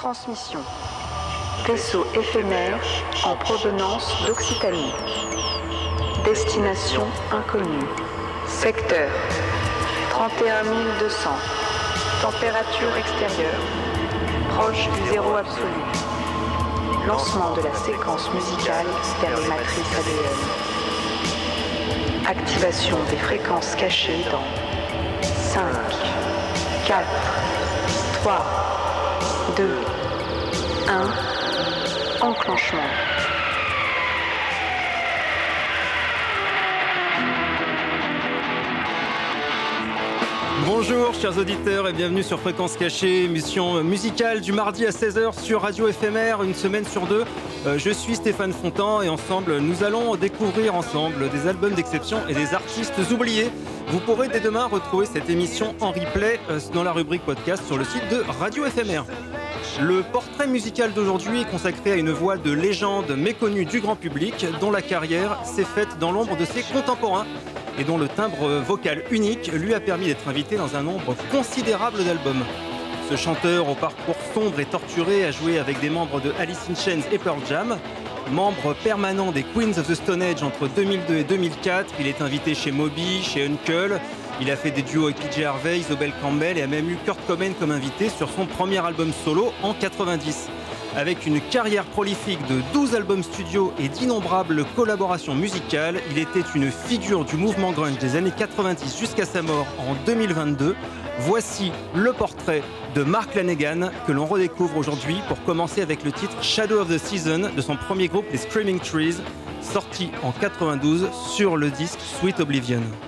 Transmission. Vaisseau éphémère en provenance d'Occitanie. Destination inconnue. Secteur 31 200. Température extérieure. Proche du zéro absolu. Lancement de la séquence musicale vers les matrices ADN. Activation des fréquences cachées dans 5, 4, 3, 2, 1. Enclenchement. Bonjour chers auditeurs et bienvenue sur Fréquence Cachée, émission musicale du mardi à 16h sur Radio Éphémère, une semaine sur deux. Je suis Stéphane Fontan et ensemble nous allons découvrir ensemble des albums d'exception et des artistes oubliés. Vous pourrez dès demain retrouver cette émission en replay dans la rubrique podcast sur le site de Radio Éphémère. Le portrait musical d'aujourd'hui est consacré à une voix de légende méconnue du grand public dont la carrière s'est faite dans l'ombre de ses contemporains et dont le timbre vocal unique lui a permis d'être invité dans un nombre considérable d'albums. Ce chanteur au parcours sombre et torturé a joué avec des membres de Alice in Chains et Pearl Jam. Membre permanent des Queens of the Stone Age entre 2002 et 2004, il est invité chez Moby, chez Uncle. Il a fait des duos avec PJ Harvey, Isobel Campbell et a même eu Kurt Cobain comme invité sur son premier album solo en 90. Avec une carrière prolifique de 12 albums studio et d'innombrables collaborations musicales, il était une figure du mouvement grunge des années 90 jusqu'à sa mort en 2022. Voici le portrait de Mark Lanegan que l'on redécouvre aujourd'hui pour commencer avec le titre Shadow of the Season de son premier groupe, les Screaming Trees, sorti en 92 sur le disque Sweet Oblivion.